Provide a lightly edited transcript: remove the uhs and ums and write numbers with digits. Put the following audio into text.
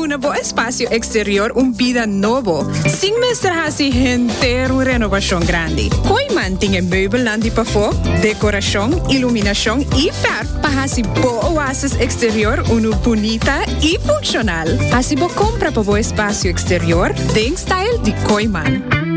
una boa espaço exterior vida novo. Sin mestra assim inteiro renovação grande. Koiman tem meubelandi para for, decoração, iluminação e ver para assim boa oasis exterior bonita e funcional. Assim bo compra para boa espaço exterior, tem style de Koiman.